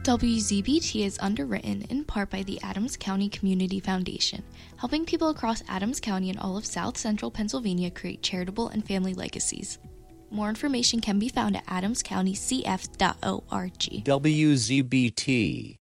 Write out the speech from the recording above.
WZBT is underwritten in part by the Adams County Community Foundation, helping people across Adams County and all of South Central Pennsylvania create charitable and family legacies. More information can be found at adamscountycf.org. WZBT